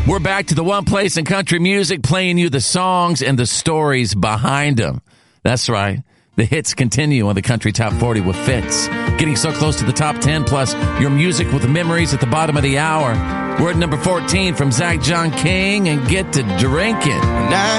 We're back to the one place in country music, playing you the songs and the stories behind them. That's right. The hits continue on the Country Top 40 with Fitz. Getting so close to the top 10, plus your music with the memories at the bottom of the hour. We're at number 14 from Zach John King, and Get to Drinking.